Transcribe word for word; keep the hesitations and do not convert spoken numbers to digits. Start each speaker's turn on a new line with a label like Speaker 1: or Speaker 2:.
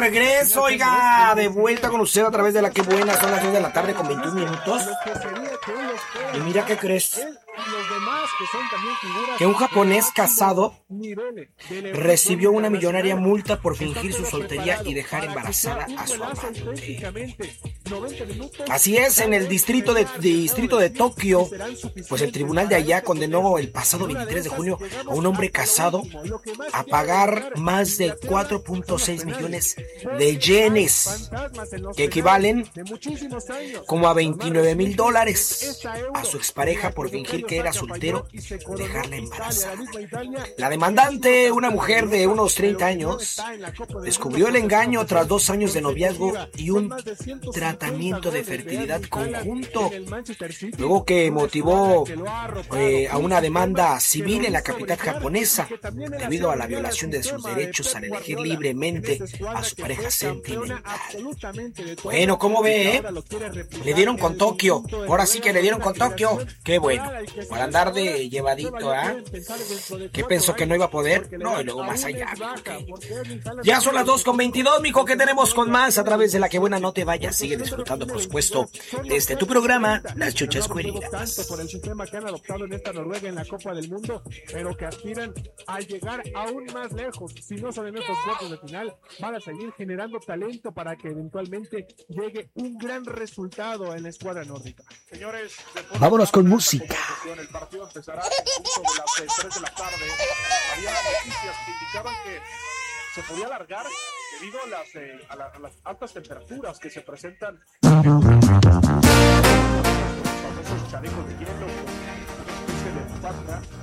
Speaker 1: regreso, oiga, de vuelta con usted a través de la que buena, son las dos de la tarde con veintiún minutos. Y mira qué crees, que un japonés casado recibió una millonaria multa por fingir su soltería y dejar embarazada a su amante. Así es, en el distrito de, distrito de Tokio, pues el tribunal de allá condenó el pasado veintitrés de junio a un hombre casado a pagar más de cuatro punto seis millones de yenes, que equivalen como a veintinueve mil dólares, a su expareja por fingir que era soltero y dejarla embarazada. La demandante, una mujer de unos treinta años, descubrió el engaño tras dos años de noviazgo y un tratamiento de fertilidad conjunto, luego que motivó eh, a una demanda civil en la capital japonesa debido a la violación de sus derechos al elegir libremente a su pareja sentimental. Bueno, ¿cómo ve, eh? Le dieron con Tokio, ahora sí que le dieron con Tokio. Qué bueno, para andar de llevadito, ¿ah? ¿eh? ¿Qué pensó que no iba a poder? No, y luego más allá, okay. Ya son las dos con veintidós, mijo, que tenemos con más a través de la que buena no te vayas. Sigue disfrutando, por supuesto, desde tu programa, Las Chuchas Cueritas.
Speaker 2: Por el sistema que han adoptado en esta Noruega en la Copa del Mundo, pero que aspiran a llegar aún más lejos. Si no son en estos cuartos de final, van a seguir generando talento para que eventualmente llegue un gran resultado en la escuadra nórdica.
Speaker 3: Señores,
Speaker 1: vámonos con música.
Speaker 3: El partido empezará a las tres de la tarde. Había noticias que indicaban que se podía alargar debido a las, eh, a, la, a las altas temperaturas que se presentan. Los famosos chalecos de hielo, una especie de bufanda